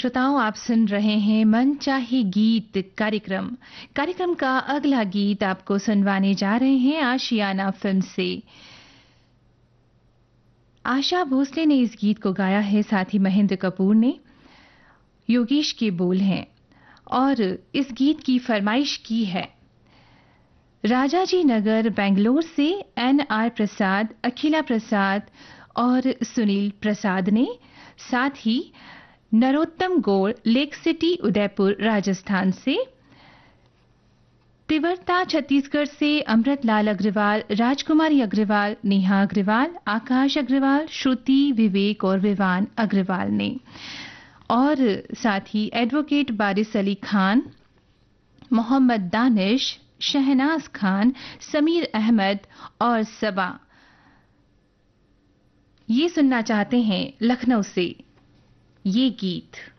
श्रोताओं, आप सुन रहे हैं मन चाहे गीत कार्यक्रम का अगला गीत आपको सुनवाने जा रहे हैं आशियाना फिल्म से। आशा भोसले ने इस गीत को गाया है, साथ ही महेंद्र कपूर ने। योगेश के बोल हैं और इस गीत की फरमाइश की है राजाजी नगर बेंगलोर से NR प्रसाद, अखिला प्रसाद और सुनील प्रसाद ने, साथ ही नरोत्तम गौड़, लेक सिटी उदयपुर राजस्थान से, तिवरता छत्तीसगढ़ से अमृतलाल अग्रवाल, राजकुमारी अग्रवाल, नेहा अग्रवाल, आकाश अग्रवाल, श्रुति, विवेक और विवान अग्रवाल ने, और साथ ही एडवोकेट बारिस अली खान, मोहम्मद दानिश, शहनाज खान, समीर अहमद और सबा ये सुनना चाहते हैं लखनऊ से ये गीत।